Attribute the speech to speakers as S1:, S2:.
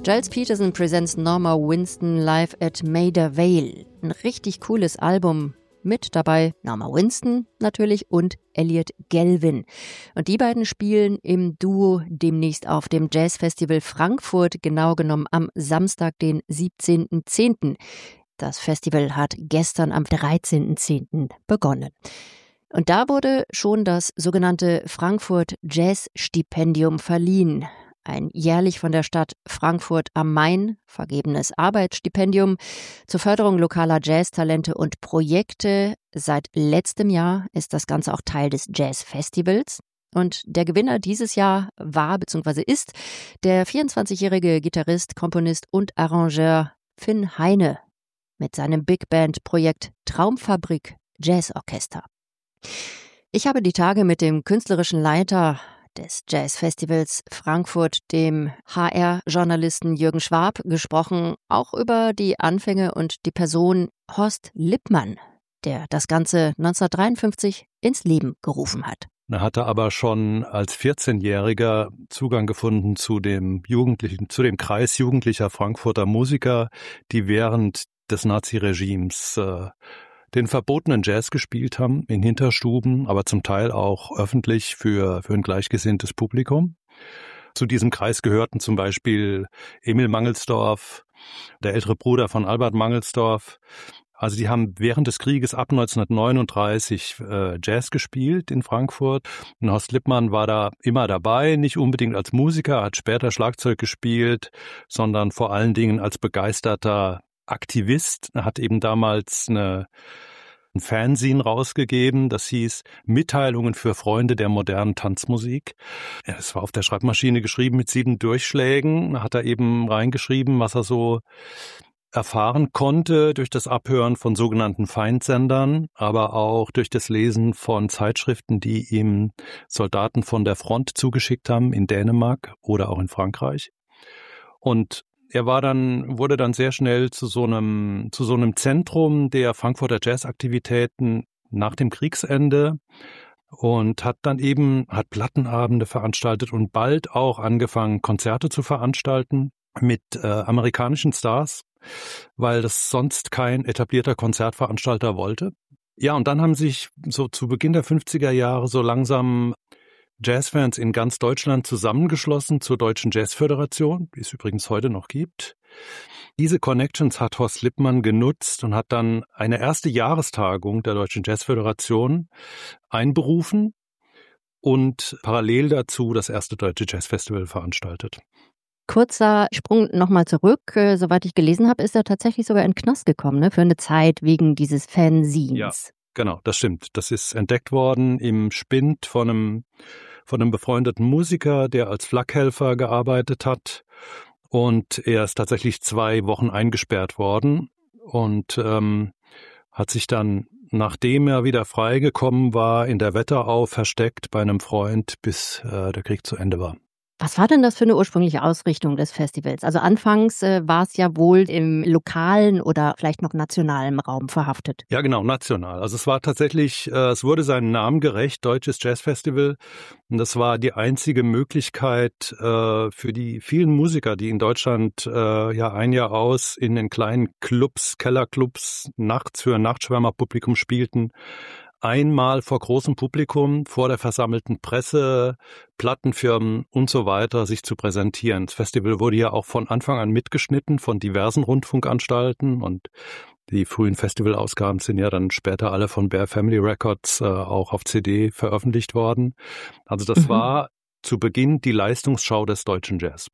S1: Giles Peterson presents Norma Winston live at Maida Vale. Ein richtig cooles Album. Mit dabei Norma Winston natürlich und Elliot Galvin. Und die beiden spielen im Duo demnächst auf dem Jazzfestival Frankfurt, genau genommen am Samstag, den 17.10. Das Festival hat gestern am 13.10. begonnen. Und da wurde schon das sogenannte Frankfurt Jazz Stipendium verliehen. Ein jährlich von der Stadt Frankfurt am Main vergebenes Arbeitsstipendium zur Förderung lokaler Jazztalente und Projekte. Seit letztem Jahr ist das Ganze auch Teil des Jazzfestivals. Und der Gewinner dieses Jahr war bzw. ist der 24-jährige Gitarrist, Komponist und Arrangeur Finn Heine mit seinem Big Band-Projekt Traumfabrik Jazzorchester. Ich habe die Tage mit dem künstlerischen Leiter des Jazzfestivals Frankfurt, dem HR-Journalisten Jürgen Schwab, gesprochen, auch über die Anfänge und die Person Horst Lippmann, der das Ganze 1953 ins Leben gerufen hat.
S2: Er hatte aber schon als 14-Jähriger Zugang gefunden zu dem Kreis jugendlicher Frankfurter Musiker, die während des Naziregimes den verbotenen Jazz gespielt haben, in Hinterstuben, aber zum Teil auch öffentlich für ein gleichgesinntes Publikum. Zu diesem Kreis gehörten zum Beispiel Emil Mangelsdorff, der ältere Bruder von Albert Mangelsdorff. Also die haben während des Krieges ab 1939 Jazz gespielt in Frankfurt. Und Horst Lippmann war da immer dabei, nicht unbedingt als Musiker, hat später Schlagzeug gespielt, sondern vor allen Dingen als begeisterter Aktivist. Er hat eben damals ein Fanzine rausgegeben, das hieß Mitteilungen für Freunde der modernen Tanzmusik. Es war auf der Schreibmaschine geschrieben mit 7 Durchschlägen. Da hat er eben reingeschrieben, was er so erfahren konnte durch das Abhören von sogenannten Feindsendern, aber auch durch das Lesen von Zeitschriften, die ihm Soldaten von der Front zugeschickt haben in Dänemark oder auch in Frankreich. Und er wurde dann sehr schnell zu so einem Zentrum der Frankfurter Jazzaktivitäten nach dem Kriegsende und hat Plattenabende veranstaltet und bald auch angefangen, Konzerte zu veranstalten mit amerikanischen Stars, weil das sonst kein etablierter Konzertveranstalter wollte. Ja, und dann haben sich so zu Beginn der 50er Jahre so langsam Jazzfans in ganz Deutschland zusammengeschlossen zur Deutschen Jazzföderation, die es übrigens heute noch gibt. Diese Connections hat Horst Lippmann genutzt und hat dann eine erste Jahrestagung der Deutschen Jazzföderation einberufen und parallel dazu das erste Deutsche Jazzfestival veranstaltet.
S1: Kurzer Sprung nochmal zurück. Soweit ich gelesen habe, ist er tatsächlich sogar in den Knast gekommen, ne, für eine Zeit wegen dieses Fanzines.
S2: Ja, genau, das stimmt. Das ist entdeckt worden im Spind von einem befreundeten Musiker, der als Flakhelfer gearbeitet hat. Und er ist tatsächlich 2 Wochen eingesperrt worden und hat sich dann, nachdem er wieder freigekommen war, in der Wetterau versteckt bei einem Freund, bis der Krieg zu Ende war.
S1: Was war denn das für eine ursprüngliche Ausrichtung des Festivals? Also anfangs war es ja wohl im lokalen oder vielleicht noch nationalen Raum verhaftet.
S2: Ja, genau, national. Also es war tatsächlich, es wurde seinem Namen gerecht, Deutsches Jazzfestival. Und das war die einzige Möglichkeit für die vielen Musiker, die in Deutschland ein Jahr aus in den kleinen Clubs, Kellerclubs, nachts für ein Nachtschwärmerpublikum spielten, einmal vor großem Publikum, vor der versammelten Presse, Plattenfirmen und so weiter sich zu präsentieren. Das Festival wurde ja auch von Anfang an mitgeschnitten von diversen Rundfunkanstalten und die frühen Festivalausgaben sind ja dann später alle von Bear Family Records auch auf CD veröffentlicht worden. Also das war zu Beginn die Leistungsschau des deutschen Jazz.